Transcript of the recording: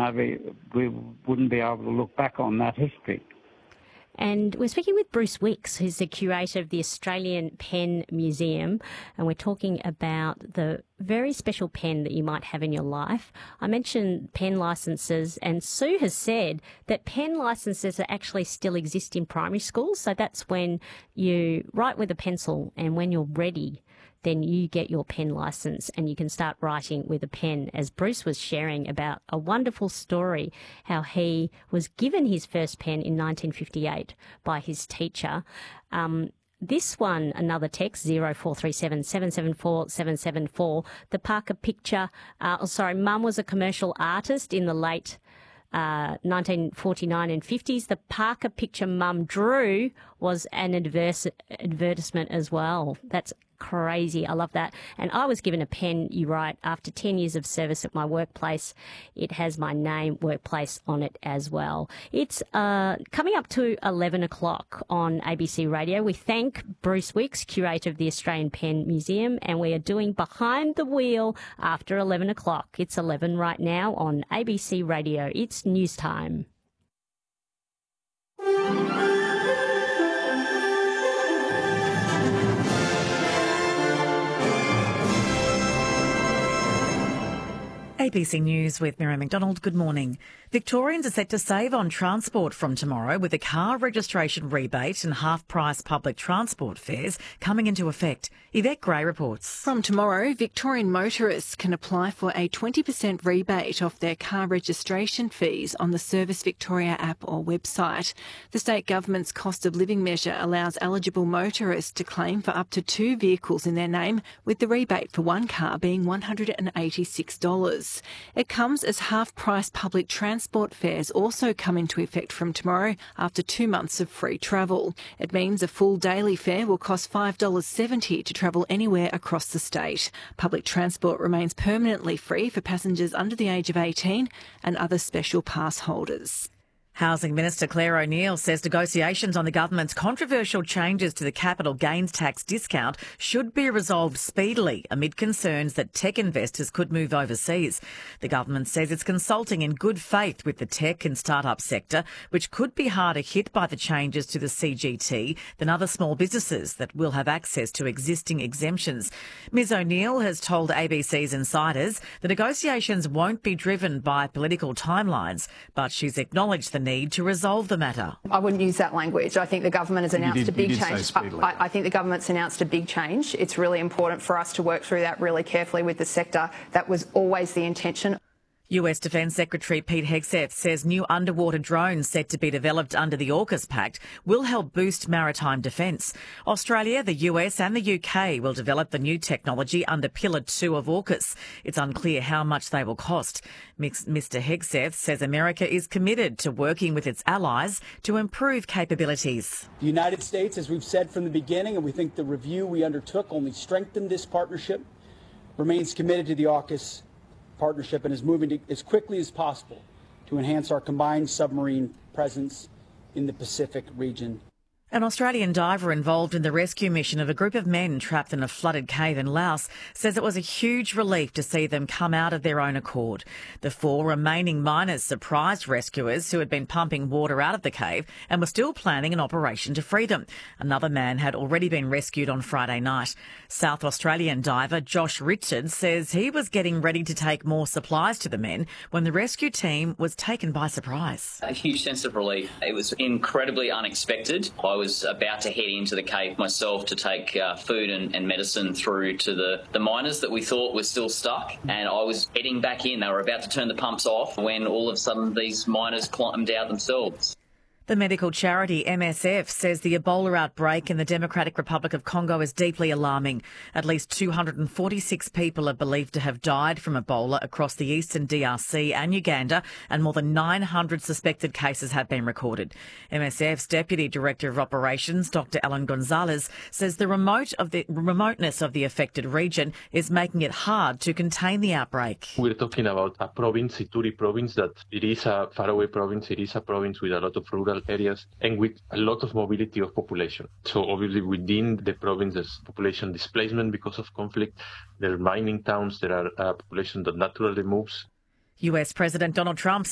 we wouldn't be able to look back on that history. And we're speaking with Bruce Wicks, who's the curator of the Australian Pen Museum, and we're talking about the very special pen that you might have in your life. I mentioned pen licences, and Sue has said that pen licences actually still exist in primary schools. So that's when you write with a pencil, and when you're ready, then you get your pen licence and you can start writing with a pen, as Bruce was sharing about a wonderful story, how he was given his first pen in 1958 by his teacher. This one, another text, 0437 774 774, the Parker picture, Mum was a commercial artist in the late 1949 and 50s. The Parker picture Mum drew was an advertisement as well. That's crazy. I love that. And I was given a pen, you write, after 10 years of service at my workplace. It has my name, workplace, on it as well. It's coming up to 11 o'clock on ABC Radio. We thank Bruce Wicks, curator of the Australian Pen Museum, and we are doing Behind the Wheel after 11 o'clock. It's 11 right now on ABC Radio. It's news time. ABC News with Miriam McDonald. Good morning. Victorians are set to save on transport from tomorrow, with a car registration rebate and half-price public transport fares coming into effect. Yvette Gray reports. From tomorrow, Victorian motorists can apply for a 20% rebate off their car registration fees on the Service Victoria app or website. The state government's cost of living measure allows eligible motorists to claim for up to 2 vehicles in their name, with the rebate for one car being $186. It comes as half-price public transport fares also come into effect from tomorrow after 2 months of free travel. It means a full daily fare will cost $5.70 to travel anywhere across the state. Public transport remains permanently free for passengers under the age of 18 and other special pass holders. Housing Minister Claire O'Neil says negotiations on the government's controversial changes to the capital gains tax discount should be resolved speedily amid concerns that tech investors could move overseas. The government says it's consulting in good faith with the tech and start-up sector, which could be harder hit by the changes to the CGT than other small businesses that will have access to existing exemptions. Ms O'Neil has told ABC's Insiders the negotiations won't be driven by political timelines, but she's acknowledged the need to resolve the matter. I wouldn't use that language. I think the government has announced a big change. I think the government's announced a big change. It's really important for us to work through that really carefully with the sector. That was always the intention. US Defence Secretary Pete Hegseth says new underwater drones set to be developed under the AUKUS Pact will help boost maritime defence. Australia, the US and the UK will develop the new technology under Pillar 2 of AUKUS. It's unclear how much they will cost. Mr Hegseth says America is committed to working with its allies to improve capabilities. The United States, as we've said from the beginning, and we think the review we undertook only strengthened this partnership, remains committed to the AUKUS partnership and is moving as quickly as possible to enhance our combined submarine presence in the Pacific region. An Australian diver involved in the rescue mission of a group of men trapped in a flooded cave in Laos says it was a huge relief to see them come out of their own accord. The 4 remaining miners surprised rescuers who had been pumping water out of the cave and were still planning an operation to free them. Another man had already been rescued on Friday night. South Australian diver Josh Richards says he was getting ready to take more supplies to the men when the rescue team was taken by surprise. A huge sense of relief. It was incredibly unexpected. I was about to head into the cave myself to take food and medicine through to the miners that we thought were still stuck, and I was heading back in. They were about to turn the pumps off when all of a sudden these miners climbed out themselves. The medical charity MSF says the Ebola outbreak in the Democratic Republic of Congo is deeply alarming. At least 246 people are believed to have died from Ebola across the eastern DRC and Uganda, and more than 900 suspected cases have been recorded. MSF's Deputy Director of Operations, Dr. Alan Gonzalez, says the remoteness of the affected region is making it hard to contain the outbreak. We're talking about a province, Ituri province, that it is a faraway province. It is a province with a lot of rural areas and with a lot of mobility of population. So obviously within the province there's population displacement because of conflict. There are mining towns, there are a population that naturally moves. US President Donald Trump